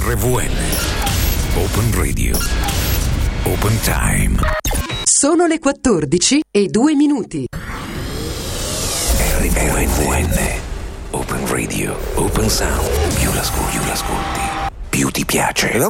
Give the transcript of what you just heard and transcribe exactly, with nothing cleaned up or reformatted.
R V N Open Radio Open Time. Sono le quattordici e due minuti. R V N Open Radio Open Sound. Più l'ascolti, più l'ascolti, più ti piace.